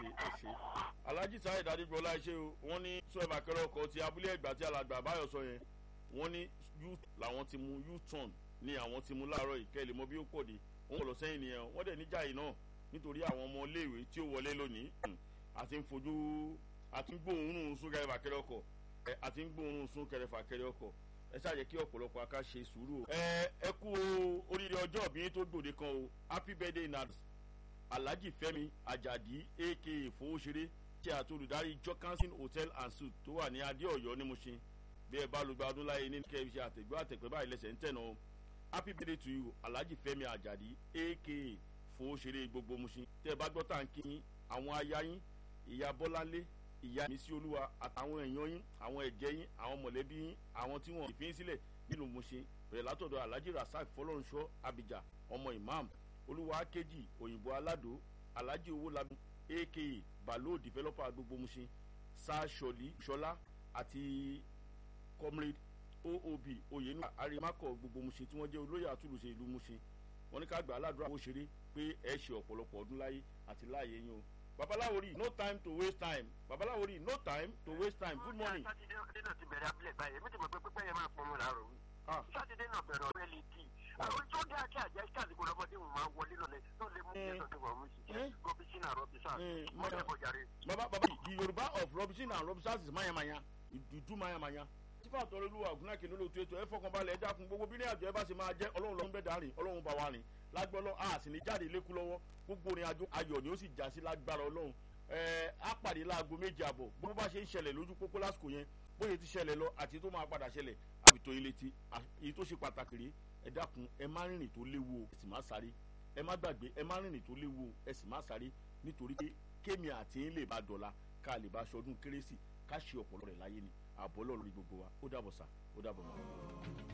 ṣe Alhaji Saheed Adigbọlá ṣe o wọ́n ní sọ́ọ̀bà kẹrẹ ọkọ̀ ti abúlé ẹ̀gbá tí alàgbà Báyọ̀ sọ yẹn wọ́n ní youth làwọn ti mú U-turn ní àwọn ti mú láàárọ̀ ìkẹ́lẹ̀ mọ́ bí ó pọ̀ dé òun kò lọ sẹ́yìn nìyẹn wọ́n dẹ̀ níjà yìí náà nítorí àwọn ọmọ iléèwé tí ó wọlé lónìí àti ń gbóòórùn súnkẹrẹ fàkẹrẹ ọkọ̀ àti ń gbóòórùn súnkẹrẹ fàkẹrẹ ọkọ̀ ẹ ṣàjẹ́ kí ọ̀pọ̀lọpọ̀ aká ṣe sùúrù o. ẹ kú oríire ọjọ́ ìbí tó gbòde kan o happy birthday na Alhaji Fẹ́mi Ajadi aka Fowóṣeré tí a tó olùdarí Jokansin Hotel and Suites tó wà ní Adé-Ọ̀yọ́ ní Mushin bí ẹ bá lùgbà ọdún láyé ní kẹ́ ẹ ṣe àtẹ̀gbọ́ àtẹ̀pẹ́ báyìí lẹ́sẹ̀ ń tẹ̀nà o happy birthday to you Alhaji Fẹ́mi Ajadi aka Fowóṣeré gbogbo Mushin tẹ́ ẹ bá gbọ́ tà ń kí yín àwọn aya yín ìyá Bọ́láńlé ìyá mi sí Olúwa àtàwọn èèyàn yín àwọn ẹ̀jẹ̀ yín àwọn mọ̀lẹ́bí yín àwọn tí wọ́n ìfín sílẹ̀ nílùú Mushin bẹ̀rẹ̀ látọ̀dọ̀ Alhaji Rasaq Fọlọ́runṣọ́ Abija ọmọ imam Olúwa Akéjì òyìnbó aládò Alhaji Owólabí aka Balo developer gbogbo Mushin Sáṣọlí Ṣọlá àti comrade OOB Oyenu Arimakọ gbogbo Mushin tí wọ́n jẹ́ olóyè àtúnṣe ìlú Mushin wọ́n ní ká gbà aládùúrà ó ṣeré pé ẹ ṣe ọ̀pọ̀lọpọ̀ ọdún láyé àti láàyè yín o. Babalawori no time to waste time Babalawori no time to waste time good morning. sátidé náà ti bẹ̀rẹ̀ abúlé báyìí èmi ti mọ̀ pé pípẹ́ yẹn máa pọn mọ́ làárọ̀ wí. sátidé náà bẹ̀rẹ̀ ọ̀rẹ́ lè kí àwọn tó dé àti àjẹ́ káàdìgbò lọ́mọdé wọn máa wọlé lọ́lẹ̀ tó lè mú kí ẹ̀sọ́ wọ̀ mú sí Robinson and Robinson mọ́tẹ́ bọ̀jàre. baba the Yoruba of Robinson and Robinson is mayamaya ìdú mayamaya. sífà tọrọ olúwa ògúnnákè ló ló tó ètò ẹ fọkànbalẹ̀ ẹ dákun gbogbo bí ní àjọ ẹ bá ṣe máa jẹ́ Ọlọ́run ló ń bẹ̀ dárìn Ọlọ́run bá wa rìn lágbọ́lọ́ a sì ní jáde lékú lọ́wọ́ gbogbo orin àjò ayọ̀ ni ó sì já sí lágbára Ọlọ́run á pàdé láago 2:00 bó bá ṣe ń ṣẹlẹ̀ lójú pópó lásìkò yẹn bóyá ti ṣẹlẹ̀ lọ àti tó máa padà ṣẹlẹ̀ àbìtò yín létí èyí tó ṣe pàtàkì rèé ẹ dákun ẹ má rìnrìn tó léwu o ẹ sì má sáré ẹ má gbàgbé ẹ má rìnrìn tó léwu o ẹ sì má sáré nítorí pé kémi àti yín lè bá dọ̀la ká lè bá aṣọdún kérésì ká ṣe ọ̀pọ̀lọpọ̀ rẹ̀ láyé ni àbọ̀ lọ́ọ̀lù gbogbo wa ó dàbọ̀ sà ó dàbọ̀ mọ́.